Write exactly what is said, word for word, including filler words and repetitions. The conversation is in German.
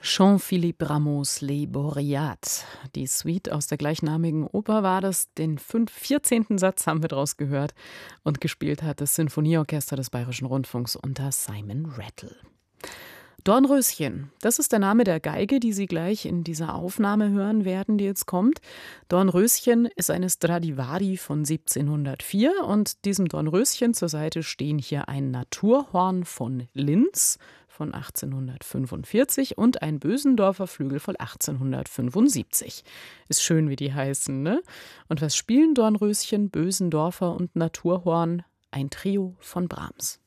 Jean-Philippe Rameaus Les Boreads. Die Suite aus der gleichnamigen Oper war das. Den fünf, vierzehnten Satz haben wir draus gehört. Und gespielt hat das Sinfonieorchester des Bayerischen Rundfunks unter Simon Rattle. Dornröschen, das ist der Name der Geige, die Sie gleich in dieser Aufnahme hören werden, die jetzt kommt. Dornröschen ist eine Stradivari von siebzehnhundertvier und diesem Dornröschen zur Seite stehen hier ein Naturhorn von Linz von achtzehnhundertfünfundvierzig und ein Bösendorfer Flügel von achtzehnhundertfünfundsiebzig. Ist schön, wie die heißen, ne? Und was spielen Dornröschen, Bösendorfer und Naturhorn? Ein Trio von Brahms.